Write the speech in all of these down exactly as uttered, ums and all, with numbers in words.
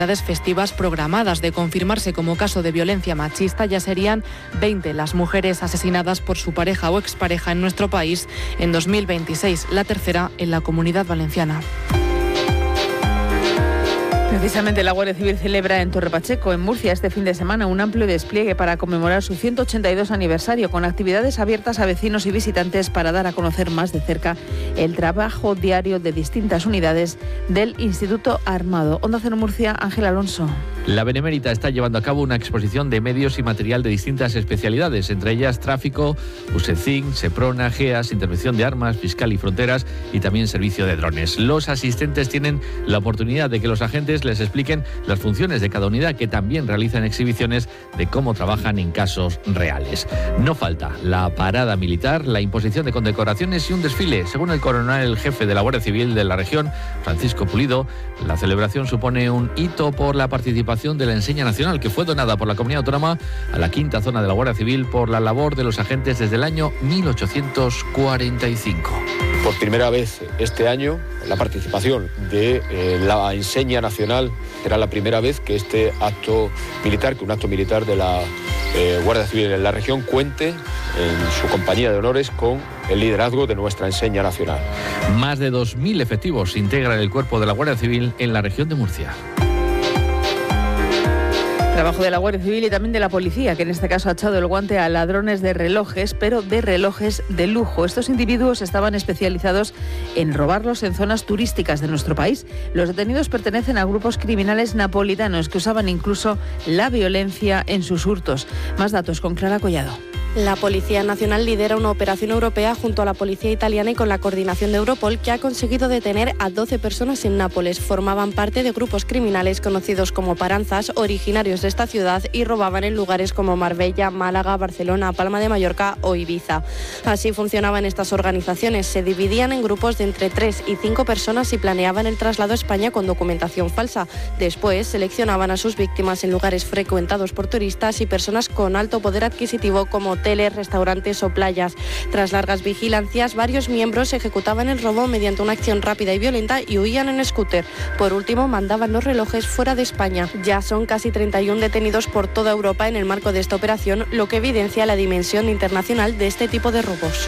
festivas programadas. De confirmarse como caso de violencia machista, ya serían veinte las mujeres asesinadas por su pareja o expareja en nuestro país en dos mil veintiséis, la tercera en la Comunidad Valenciana. Precisamente la Guardia Civil celebra en Torre Pacheco, en Murcia, este fin de semana un amplio despliegue para conmemorar su ciento ochenta y dos aniversario, con actividades abiertas a vecinos y visitantes para dar a conocer más de cerca el trabajo diario de distintas unidades del Instituto Armado. Onda Cero Murcia, Ángel Alonso. La Benemérita está llevando a cabo una exposición de medios y material de distintas especialidades, entre ellas tráfico, USECIN, SEPRONA, GEAS, intervención de armas, fiscal y fronteras y también servicio de drones. Los asistentes tienen la oportunidad de que los agentes les expliquen las funciones de cada unidad, que también realizan exhibiciones de cómo trabajan en casos reales. No falta la parada militar, la imposición de condecoraciones y un desfile. Según el coronel jefe de la Guardia Civil de la región, Francisco Pulido, la celebración supone un hito por la participación de la Enseña Nacional, que fue donada por la Comunidad Autónoma a la quinta zona de la Guardia Civil por la labor de los agentes desde el año mil ochocientos cuarenta y cinco. Por primera vez este año, la participación de eh, la Enseña Nacional será la primera vez que este acto militar, que un acto militar de la eh, Guardia Civil en la región cuente en su compañía de honores con el liderazgo de nuestra Enseña Nacional. Más de dos mil efectivos integran el cuerpo de la Guardia Civil en la región de Murcia. Trabajo de la Guardia Civil y también de la policía, que en este caso ha echado el guante a ladrones de relojes, pero de relojes de lujo. Estos individuos estaban especializados en robarlos en zonas turísticas de nuestro país. Los detenidos pertenecen a grupos criminales napolitanos que usaban incluso la violencia en sus hurtos. Más datos con Clara Collado. La Policía Nacional lidera una operación europea junto a la policía italiana y con la coordinación de Europol, que ha conseguido detener a doce personas en Nápoles. Formaban parte de grupos criminales conocidos como paranzas, originarios de esta ciudad, y robaban en lugares como Marbella, Málaga, Barcelona, Palma de Mallorca o Ibiza. Así funcionaban estas organizaciones. Se dividían en grupos de entre tres y cinco personas y planeaban el traslado a España con documentación falsa. Después seleccionaban a sus víctimas en lugares frecuentados por turistas y personas con alto poder adquisitivo como hoteles, restaurantes o playas. Tras largas vigilancias, varios miembros ejecutaban el robo mediante una acción rápida y violenta y huían en scooter. Por último, mandaban los relojes fuera de España. Ya son casi treinta y uno detenidos por toda Europa en el marco de esta operación, lo que evidencia la dimensión internacional de este tipo de robos.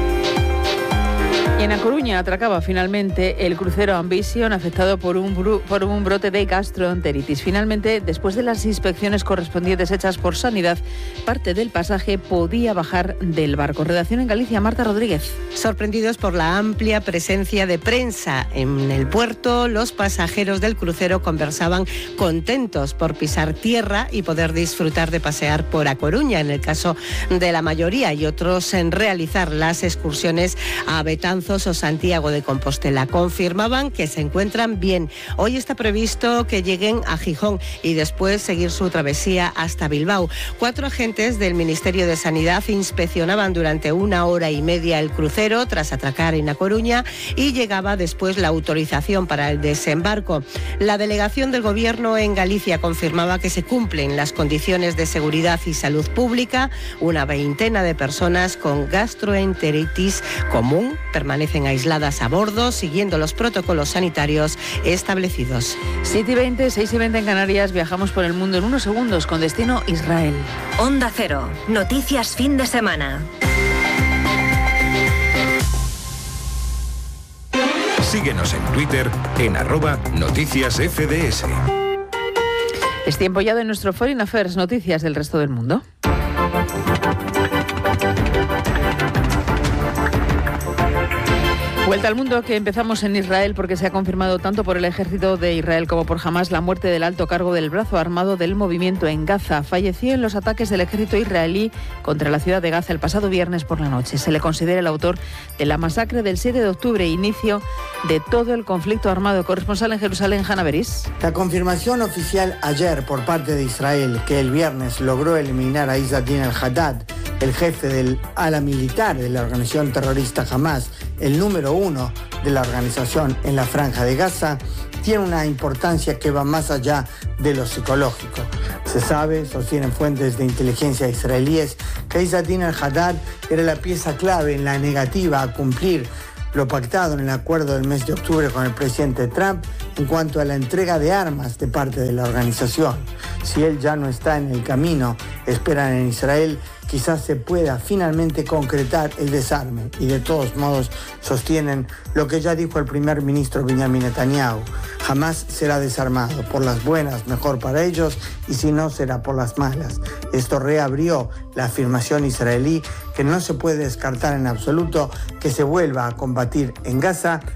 Y en A Coruña atracaba finalmente el crucero Ambition, afectado por un, bru- por un brote de gastroenteritis. Finalmente, después de las inspecciones correspondientes hechas por Sanidad, parte del pasaje podía bajar del barco. Redacción en Galicia, Marta Rodríguez. Sorprendidos por la amplia presencia de prensa en el puerto, los pasajeros del crucero conversaban contentos por pisar tierra y poder disfrutar de pasear por A Coruña, en el caso de la mayoría, y otros en realizar las excursiones a Betanzos o Santiago de Compostela. Confirmaban que se encuentran bien. Hoy está previsto que lleguen a Gijón y después seguir su travesía hasta Bilbao. Cuatro agentes del Ministerio de Sanidad inspeccionaban durante una hora y media el crucero tras atracar en A Coruña, y llegaba después la autorización para el desembarco. La delegación del Gobierno en Galicia confirmaba que se cumplen las condiciones de seguridad y salud pública. Una veintena de personas con gastroenteritis común permanecen aisladas a bordo, siguiendo los protocolos sanitarios establecidos. siete y veinte, seis y veinte en Canarias. Viajamos por el mundo en unos segundos con destino Israel. Onda Cero. Noticias fin de semana. Síguenos en Twitter en arroba noticias F D S. Es tiempo ya de nuestro Foreign Affairs, noticias del resto del mundo. Vuelta al mundo, que empezamos en Israel, porque se ha confirmado tanto por el ejército de Israel como por Hamás la muerte del alto cargo del brazo armado del movimiento en Gaza. Falleció en los ataques del ejército israelí contra la ciudad de Gaza el pasado viernes por la noche. Se le considera el autor de la masacre del siete de octubre, inicio de todo el conflicto armado. Corresponsal en Jerusalén, Hanna Beris. La confirmación oficial ayer por parte de Israel, que el viernes logró eliminar a Izzadin al-Haddad, el jefe del ala militar de la organización terrorista Hamás, el número uno de la organización en la Franja de Gaza, tiene una importancia que va más allá de lo psicológico. Se sabe, sostienen fuentes de inteligencia israelíes, que Izzadin al-Haddad era la pieza clave en la negativa a cumplir lo pactado en el acuerdo del mes de octubre con el presidente Trump en cuanto a la entrega de armas de parte de la organización. Si él ya no está en el camino, esperan en Israel, quizás se pueda finalmente concretar el desarme y de todos modos sostienen lo que ya dijo el primer ministro Benjamin Netanyahu. Jamás será desarmado, por las buenas mejor para ellos y si no será por las malas. Esto reabrió la afirmación israelí que no se puede descartar en absoluto que se vuelva a combatir en Gaza